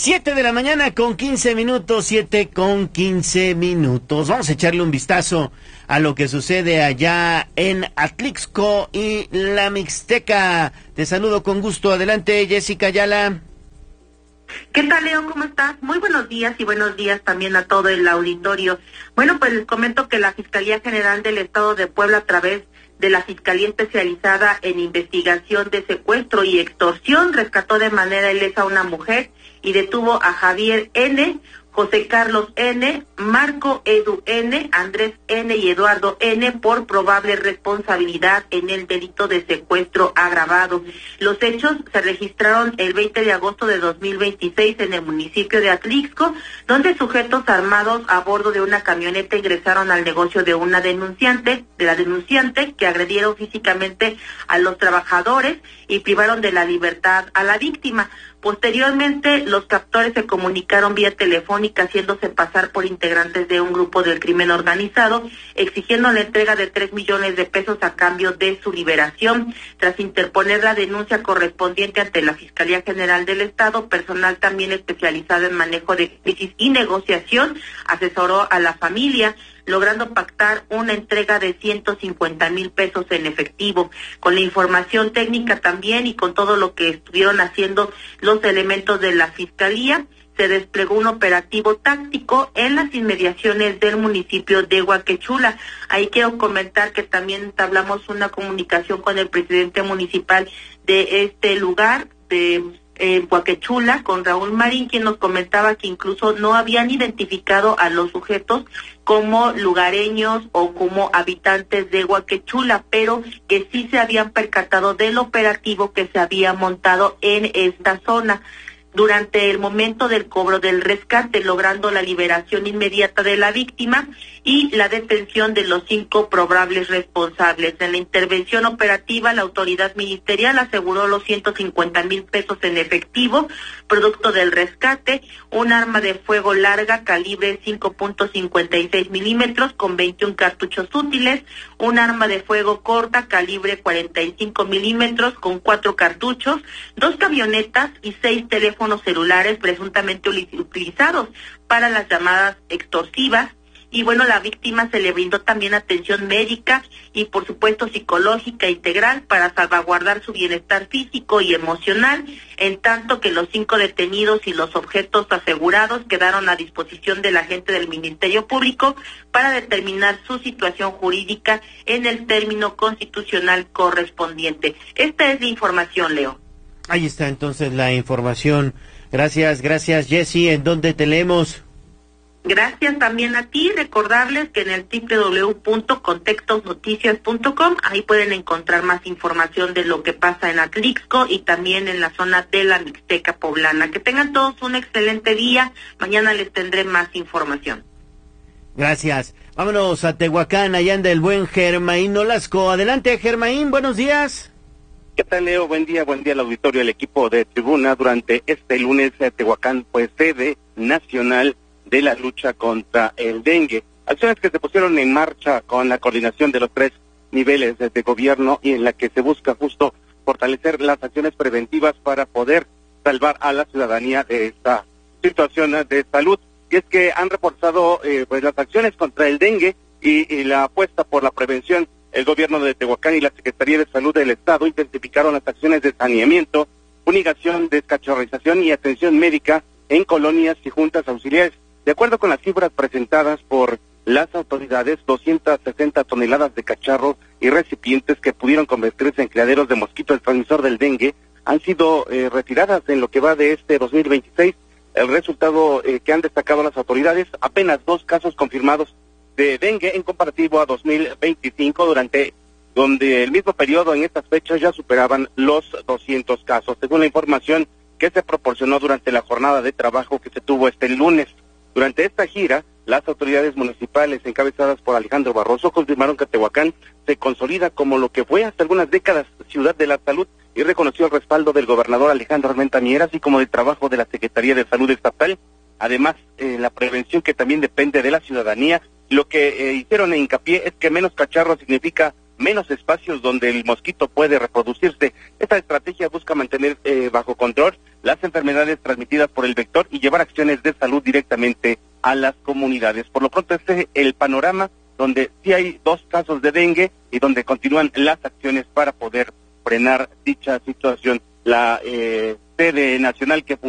7 de la mañana con 15 minutos, 7 con 15 minutos. Vamos a echarle un vistazo a lo que sucede allá en Atlixco y la Mixteca. Te saludo con gusto. Adelante, Jessica Ayala. ¿Qué tal, Leo? ¿Cómo estás? Muy buenos días y buenos días también a todo el auditorio. Bueno, pues les comento que la Fiscalía General del Estado de Puebla, a través de la Fiscalía Especializada en Investigación de Secuestro y Extorsión, rescató de manera ilesa a una mujer y detuvo a Javier N., José Carlos N., Marco Edu N., Andrés N. y Eduardo N. por probable responsabilidad en el delito de secuestro agravado. Los hechos se registraron el 20 de agosto de 2026 en el municipio de Atlixco, donde sujetos armados a bordo de una camioneta ingresaron al negocio de la denunciante, que agredieron físicamente a los trabajadores y privaron de la libertad a la víctima. Posteriormente, los captores se comunicaron vía telefónica haciéndose pasar por integrantes de un grupo del crimen organizado, exigiendo la entrega de 3 millones de pesos a cambio de su liberación. Tras interponer la denuncia correspondiente ante la Fiscalía General del Estado, personal también especializado en manejo de crisis y negociación asesoró a la familia, logrando pactar una entrega de 150,000 pesos en efectivo. Con la información técnica también y con todo lo que estuvieron haciendo los elementos de la Fiscalía, se desplegó un operativo táctico en las inmediaciones del municipio de Huaquechula. Ahí quiero comentar que también entablamos una comunicación con el presidente municipal de este lugar, de Huaquechula, con Raúl Marín, quien nos comentaba que incluso no habían identificado a los sujetos como lugareños o como habitantes de Huaquechula, pero que sí se habían percatado del operativo que se había montado en esta zona. Durante el momento del cobro del rescate, logrando la liberación inmediata de la víctima y la detención de los 5 probables responsables. En la intervención operativa, la autoridad ministerial aseguró los 150,000 pesos en efectivo, producto del rescate, un arma de fuego larga calibre 5.56 milímetros con 21 cartuchos útiles, un arma de fuego corta calibre 45 milímetros con 4 cartuchos, 2 camionetas y 6 teléfonos celulares presuntamente utilizados para las llamadas extorsivas. Y bueno, la víctima se le brindó también atención médica y por supuesto psicológica integral para salvaguardar su bienestar físico y emocional, en tanto que los 5 detenidos y los objetos asegurados quedaron a disposición del agente del Ministerio Público para determinar su situación jurídica en el término constitucional correspondiente. Esta es la información, Leo. Ahí está entonces la información. Gracias, Jessy. ¿En dónde te leemos? Gracias también a ti. Recordarles que en el www.contextosnoticias.com ahí pueden encontrar más información de lo que pasa en Atlixco y también en la zona de la Mixteca poblana. Que tengan todos un excelente día. Mañana les tendré más información. Gracias. Vámonos a Tehuacán. Allá anda el buen Germaín Nolasco. Adelante, Germaín. Buenos días. ¿Qué tal, Leo? Buen día al auditorio, el equipo de Tribuna. Durante este lunes, Tehuacán fue sede nacional de la lucha contra el dengue. Acciones que se pusieron en marcha con la coordinación de los 3 niveles de gobierno y en la que se busca justo fortalecer las acciones preventivas para poder salvar a la ciudadanía de esta situación de salud. Y es que han reforzado pues las acciones contra el dengue y la apuesta por la prevención. El gobierno de Tehuacán y la Secretaría de Salud del Estado intensificaron las acciones de saneamiento, fumigación, descachorrización y atención médica en colonias y juntas auxiliares. De acuerdo con las cifras presentadas por las autoridades, 260 toneladas de cacharros y recipientes que pudieron convertirse en criaderos de mosquito el transmisor del dengue han sido retiradas en lo que va de este 2026. El resultado que han destacado las autoridades, apenas 2 casos confirmados de dengue en comparativo a 2025, donde el mismo periodo en estas fechas ya superaban los 200 casos, según la información que se proporcionó durante la jornada de trabajo que se tuvo este lunes. Durante esta gira, las autoridades municipales encabezadas por Alejandro Barroso confirmaron que Tehuacán se consolida como lo que fue hasta algunas décadas ciudad de la salud y reconoció el respaldo del gobernador Alejandro Armenta Mier, así como del trabajo de la Secretaría de Salud Estatal. Además, la prevención que también depende de la ciudadanía. Lo que hicieron hincapié es que menos cacharros significa menos espacios donde el mosquito puede reproducirse. Esta estrategia busca mantener bajo control las enfermedades transmitidas por el vector y llevar acciones de salud directamente a las comunidades. Por lo pronto, este es el panorama donde sí hay 2 casos de dengue y donde continúan las acciones para poder frenar dicha situación. La sede nacional que